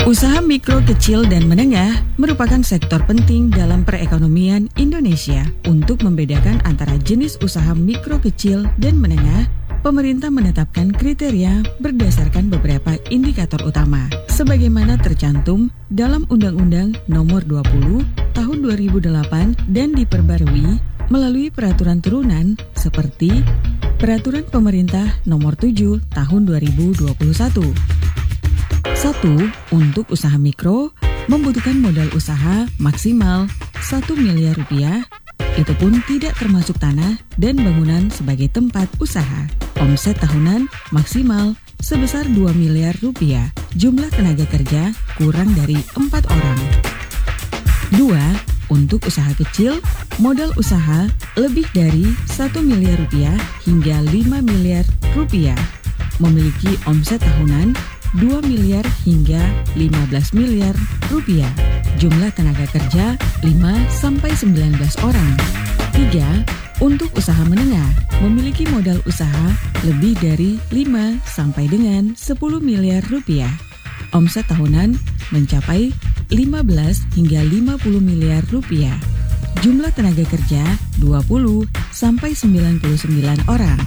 Usaha mikro, kecil, dan menengah merupakan sektor penting dalam perekonomian Indonesia. Untuk membedakan antara jenis usaha mikro, kecil, dan menengah, pemerintah menetapkan kriteria berdasarkan beberapa indikator utama, sebagaimana tercantum dalam Undang-Undang Nomor 20 Tahun 2008 dan diperbarui melalui peraturan turunan seperti Peraturan Pemerintah Nomor 7 Tahun 2021. 1. Untuk usaha mikro, membutuhkan modal usaha maksimal 1 miliar rupiah, itu pun tidak termasuk tanah dan bangunan sebagai tempat usaha. Omset tahunan maksimal sebesar 2 miliar rupiah. Jumlah tenaga kerja kurang dari 4 orang. 2. Untuk usaha kecil, modal usaha lebih dari 1 miliar rupiah hingga 5 miliar rupiah. Memiliki omset tahunan 2 miliar hingga 15 miliar rupiah. Jumlah tenaga kerja 5-19 orang. 3. Untuk usaha menengah, memiliki modal usaha lebih dari 5 sampai dengan 10 miliar rupiah. Omset tahunan mencapai 15 hingga 50 miliar rupiah. Jumlah tenaga kerja 20 sampai 99 orang.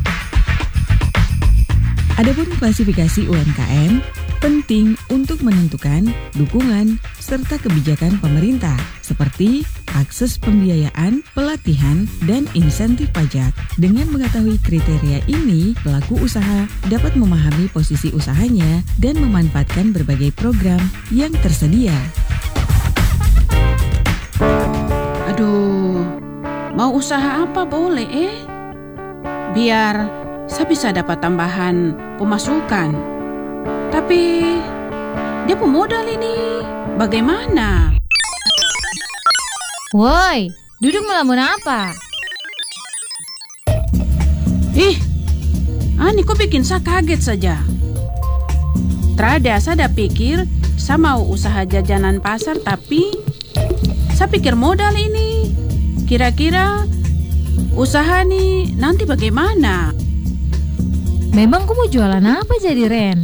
Adapun klasifikasi UMKM penting untuk menentukan dukungan serta kebijakan pemerintah seperti akses pembiayaan, pelatihan, dan insentif pajak. Dengan mengetahui kriteria ini, pelaku usaha dapat memahami posisi usahanya dan memanfaatkan berbagai program yang tersedia. Aduh, mau usaha apa boleh biar saya bisa dapat tambahan pemasukan. Tapi dia pemodal ini bagaimana? Woi, duduk melamun apa? Ani kok bikin saya kaget saja. Trada saya pikir saya mau usaha jajanan pasar, tapi saya pikir modal ini. Kira-kira usaha nih nanti bagaimana? Memang kamu jualan apa jadi, Ren?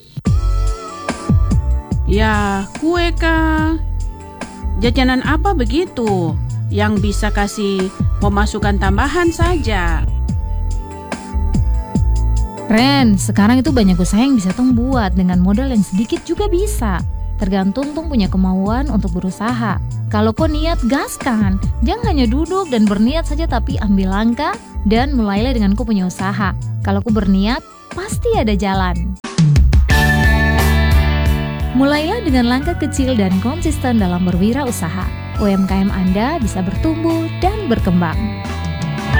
Ya, kue kah? Jajanan apa begitu yang bisa kasih pemasukan tambahan saja? Ren, sekarang itu banyak usaha yang bisa Tung buat dengan modal yang sedikit juga bisa. Tergantung Tung punya kemauan untuk berusaha. Kalau kau niat, gaskan. Jangan hanya duduk dan berniat saja, tapi ambil langkah dan mulailah dengan kau punya usaha. Kalau kau berniat, pasti ada jalan. Mulailah dengan langkah kecil dan konsisten dalam berwirausaha. UMKM Anda bisa bertumbuh dan berkembang.